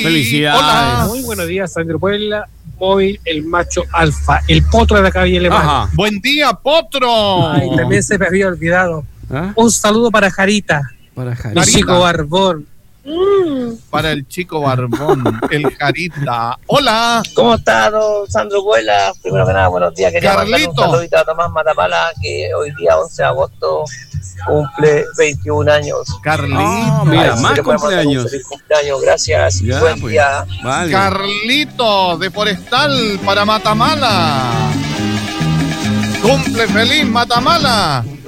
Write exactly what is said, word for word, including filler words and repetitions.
Felicidades. Hola. Muy buenos días, Sandro Puebla, móvil, el macho alfa, el potro de la calle Alemania. Ajá. Buen día, Potro. Ay, también se me había olvidado. ¿Ah? Un saludo para Jarita, Para el Jarita. Jarita. chico barbón. Para el chico barbón, el Jarita. Hola. ¿Cómo está, don Sandro Puebla? Primero que nada, buenos días. Quería mandar un Carlito. saludito a Tomás Matamala, que hoy día once de agosto cumple veintiún años. Carlito. Ah, mira, Así más que podemos mandar un cumpleaños. feliz cumpleaños, gracias. Ya, Buen pues. día. Vale. Carlito de Forestal para Matamala. Cumple feliz Matamala.